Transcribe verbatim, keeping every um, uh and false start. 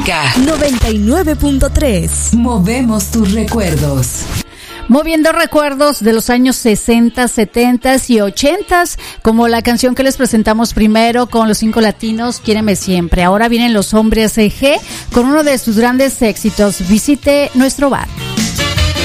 Música noventa y nueve punto tres. Movemos tus recuerdos. Moviendo recuerdos de los años sesenta, setenta y ochenta, como la canción que les presentamos primero con los Cinco Latinos, Quiéreme Siempre. Ahora vienen los Hombres G con uno de sus grandes éxitos, Visite Nuestro Bar.